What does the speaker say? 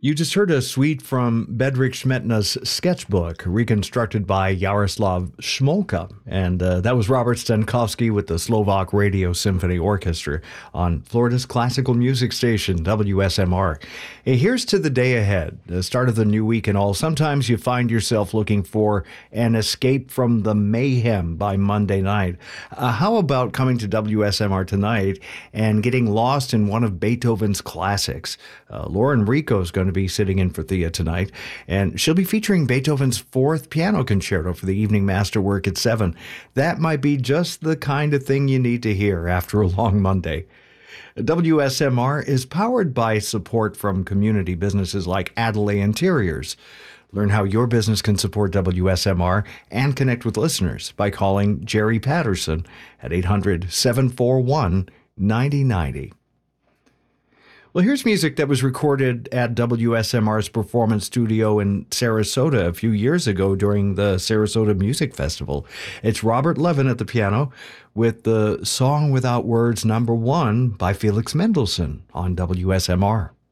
You just heard a suite from Bedřich Smetana's sketchbook, reconstructed by Jaroslav Šmolka. And that was Robert Stankovsky with the Slovak Radio Symphony Orchestra on Florida's classical music station, WSMR. Hey, here's to the day ahead, the start of the new week and all. Sometimes you find yourself looking for an escape from the mayhem by Monday night. How about coming to WSMR tonight and getting lost in one of Beethoven's classics? Lauren Rico is going to be sitting in for Thea tonight, and she'll be featuring Beethoven's Fourth Piano Concerto for the evening masterwork at 7. That might be just the kind of thing you need to hear after a long Monday. WSMR is powered by support from community businesses like Adelaide Interiors. Learn how your business can support WSMR and connect with listeners by calling Jerry Patterson at 800-741-9090. Well, here's music that was recorded at WSMR's Performance Studio in Sarasota a few years ago during the Sarasota Music Festival. It's Robert Levin at the piano with the Song Without Words #1 by Felix Mendelssohn on WSMR.